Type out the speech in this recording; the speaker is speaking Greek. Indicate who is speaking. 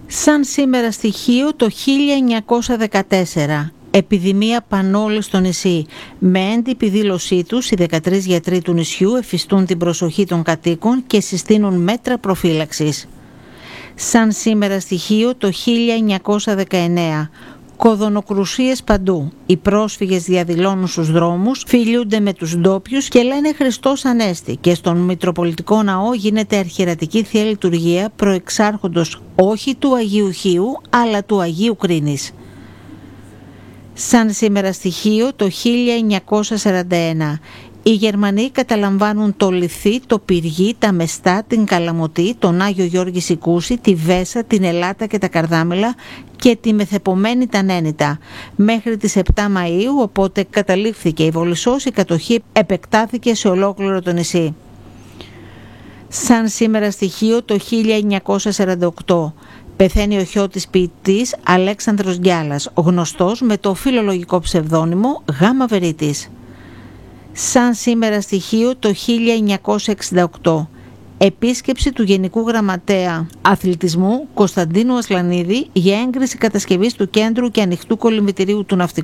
Speaker 1: Σαν σήμερα στοιχείο το 1914, επιδημία πανόλη στο νησί. Με έντυπη δήλωσή τους, οι 13 γιατροί του νησιού εφιστούν την προσοχή των κατοίκων και συστήνουν μέτρα προφύλαξης. Σαν σήμερα στοιχείο το 1919, κοδωνοκρουσίες παντού. Οι πρόσφυγες διαδηλώνουν στους δρόμους, φιλιούνται με τους ντόπιους και λένε Χριστός Ανέστη, και στον Μητροπολιτικό Ναό γίνεται αρχιερατική Θεία Λειτουργία προεξάρχοντος όχι του Αγίου Χίου αλλά του Αγίου Κρίνης. Σαν σήμερα στοιχείο το 1941, οι Γερμανοί καταλαμβάνουν το Λιθί, το Πυργί, τα Μεστά, την Καλαμωτή, τον Άγιο Γιώργη Σικούση, τη Βέσα, την Ελάτα και τα Καρδάμελα και τη μεθεπομένη Τανένητα. Μέχρι τις 7 Μαΐου, οπότε καταλήφθηκε η Βολισσός, η κατοχή επεκτάθηκε σε ολόκληρο το νησί. Σαν σήμερα στοιχείο το 1948, πεθαίνει ο χιώτης ποιητής Αλέξανδρος Γκιάλας, γνωστός με το φιλολογικό ψευδώνυμο Γάμα Βερίτης. Σαν σήμερα στοιχείο το 1968, επίσκεψη του Γενικού Γραμματέα Αθλητισμού Κωνσταντίνου Ασλανίδη για έγκριση κατασκευής του κέντρου και ανοιχτού κολυμβητηρίου του Ναυτικού